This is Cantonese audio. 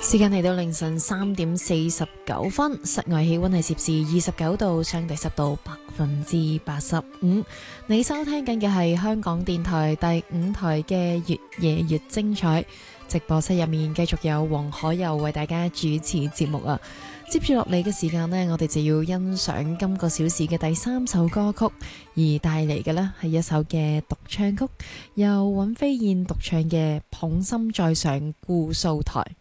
時間嚟到凌晨3:49，室外氣溫係攝氏29度，相對濕度85%。你收聽緊嘅係香港電台第5台嘅越夜越精彩，直播室入面繼續有黃海柔為大家主持節目啊！接住落嚟嘅時間呢，我哋就要欣賞今個小時嘅第3首歌曲，而帶嚟嘅呢係一首嘅獨唱曲，由尹飛燕獨唱嘅《捧心再上故掃台》。